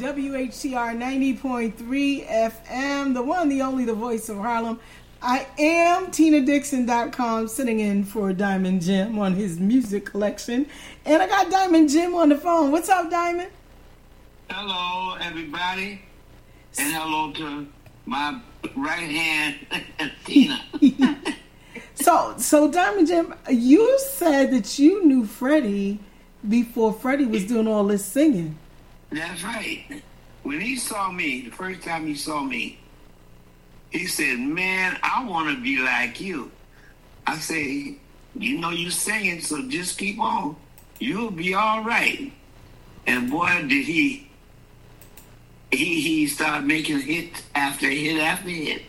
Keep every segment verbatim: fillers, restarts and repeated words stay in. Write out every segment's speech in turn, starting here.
W H C R ninety point three F M, the one, the only, the voice of Harlem. I am Tina Dixon dot com, sitting in for Diamond Jim on his music collection. And I got Diamond Jim on the phone. What's up, Diamond? Hello, everybody. And hello to my right hand, Tina. so, so Diamond Jim, you said that you knew Freddie before Freddie was doing all this singing. That's right. When he saw me, the first time he saw me, he said, man, I want to be like you. I said, you know you singing, so just keep on. You'll be all right. And boy, did he, he, he started making hit after hit after hit.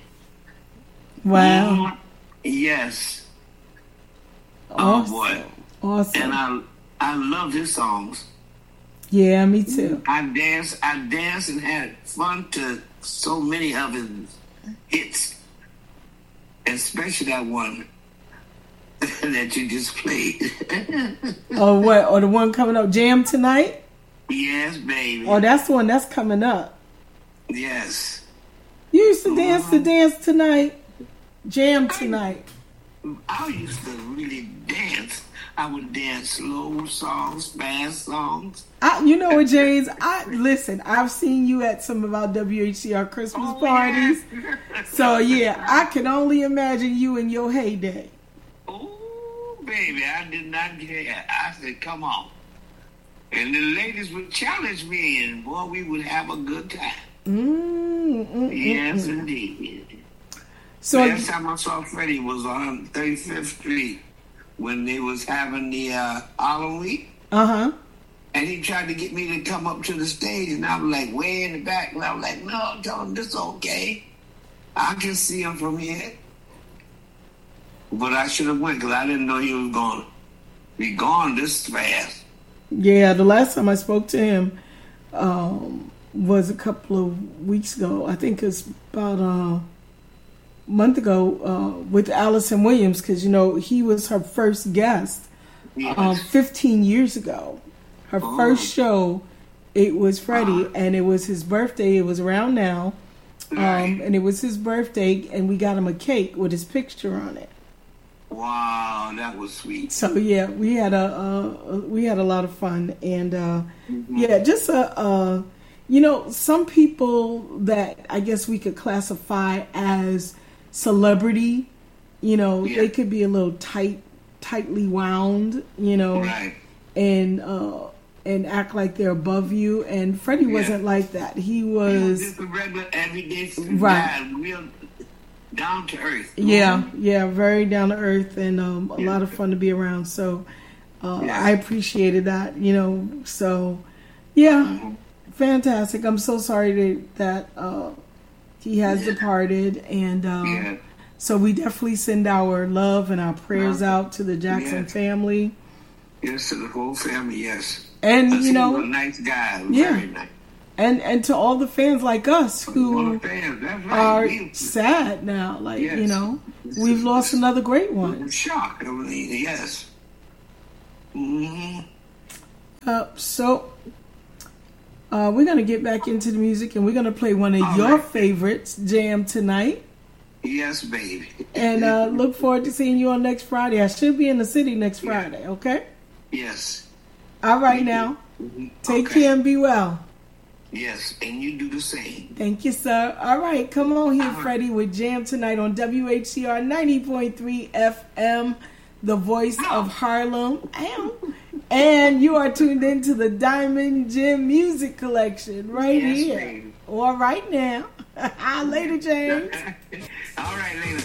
Wow. Mm, yes. Awesome. Oh, boy. Awesome. And I, I love his songs. Yeah, me too. I danced, I danced and had fun to so many of his hits, especially that one that you just played. Oh, what? Or the one coming up, Jam Tonight? Yes, baby. Oh, that's the one that's coming up. Yes. You used to dance to Dance Tonight, Jam Tonight. I used to really dance. I would dance slow songs, fast songs. I, you know what, James? I listen. I've seen you at some of our W H C R Christmas Oh, parties. yeah. So yeah, I can only imagine you in your heyday. Oh, baby, I did not care. I said, "Come on," and the ladies would challenge me, and boy, we would have a good time. Mm, mm, Yes, mm, indeed. So Last time I saw Freddie was on thirty-fifth Street when they was having the uh, Harlem Week. Uh huh. And he tried to get me to come up to the stage, and I was like way in the back, and I was like, no, tell him this is okay. I can see him from here. But I should have went, because I didn't know he was going to be gone this fast. Yeah, the last time I spoke to him um, was a couple of weeks ago. I think it's about a month ago uh, with Allison Williams, because, you know, he was her first guest Yes. um, fifteen years ago. Her Oh. first show, it was Freddie, Ah. and it was his birthday. It was around now, um, Right. and it was his birthday, and we got him a cake with his picture on it. Wow, that was sweet. So yeah, we had a uh, we had a lot of fun, and uh, Mm-hmm. yeah, just a uh, you know, some people that I guess we could classify as celebrity, you know, Yeah. they could be a little tight, tightly wound, you know, Right. and uh, and act like they're above you. And Freddie Yeah. wasn't like that. He He was was, just a regular, everyday Right. guy, real down to earth. yeah, yeah, very down to earth, and um, a Yeah. lot of fun to be around. So uh, Yeah. I appreciated that, you know. So yeah, Mhm. fantastic. I'm so sorry that, that uh, he has departed, and um, Yeah. so we definitely send our love and our prayers Yeah. out to the Jackson Yeah. family, Yes, to the whole family, yes. and Because you he know, was a nice guy, Yeah. very nice. and and to all the fans like us All who the fans, that's right. are We- sad now. Like, Yes. you know, we've lost another great one. Shock, I mean, yes. hmm Uh, so uh, we're gonna get back into the music, and we're gonna play one of All your right. favorites, Jam Tonight. Yes, baby. And uh, look forward to seeing you on next Friday. I should be in the city next Friday. Okay. Yes. All right now. Mhm. Take Okay. care and be well. Yes, and you do the same. Thank you, sir. All right, come on here, Uh-huh. Freddie, with Jam Tonight on W H C R ninety point three F M, the voice of Harlem. Ow. And you are tuned into the Diamond Jim Music Collection right Yes, here. baby. All right now. Later, James. All right, later.